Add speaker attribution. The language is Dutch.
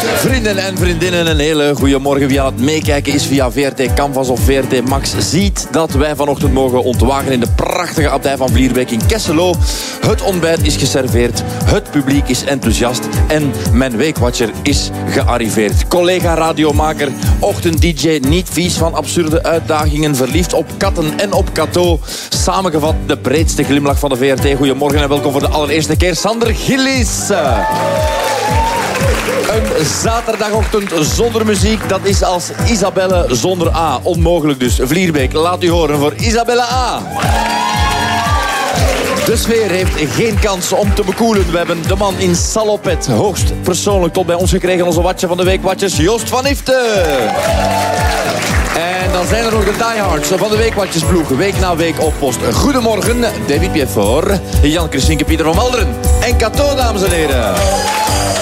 Speaker 1: Vrienden en vriendinnen, een hele goede morgen. Wie aan het meekijken is via VRT Canvas of VRT Max, ziet dat wij vanochtend mogen ontwagen in de prachtige abdij van Vlierbeek in Kesselo. Het ontbijt is geserveerd, het publiek is enthousiast en mijn weekwatcher is gearriveerd. Collega radiomaker, ochtend-dj, niet vies van absurde uitdagingen, verliefd op katten en op Cato. Samengevat de breedste glimlach van de VRT. Goedemorgen en welkom voor de allereerste keer, Sander Gillis. Een zaterdagochtend zonder muziek, dat is als Isabelle zonder A. Onmogelijk dus. Vlierbeek, laat u horen voor Isabelle A. De sfeer heeft geen kans om te bekoelen. We hebben de man in salopet hoogst persoonlijk tot bij ons gekregen. Onze watje van de week, watjes Joost van Ifte. En dan zijn er nog de diehards van de weekwatjesploeg. Week na week op post. Goedemorgen, David Piefort, Jan Christinke, Pieter van Walderen en Cato, dames en heren.